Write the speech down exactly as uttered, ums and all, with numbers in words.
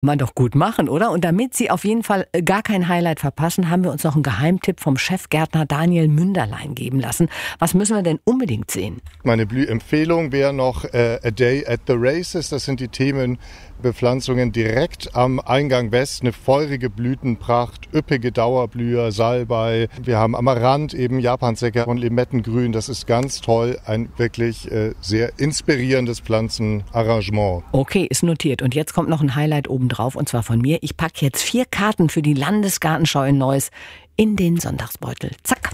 Man doch gut machen, oder? Und damit Sie auf jeden Fall gar kein Highlight verpassen, haben wir uns noch einen Geheimtipp vom Chefgärtner Daniel Münderlein geben lassen. Was müssen wir denn unbedingt sehen? Meine Blühempfehlung wäre noch äh, A Day at the Races. Das sind die Themenbepflanzungen direkt am Eingang West. Eine feurige Blütenpracht, üppige Dauerblüher, Salbei. Wir haben Amaranth, eben Japansäcker und Limettengrün. Das ist ganz toll. Ein wirklich äh, sehr inspirierendes Pflanzenarrangement. Okay, ist notiert. Und jetzt kommt noch ein Highlight oben drauf, und zwar von mir. Ich packe jetzt vier Karten für die Landesgartenschau in Neuss in den Sonntagsbeutel. Zack.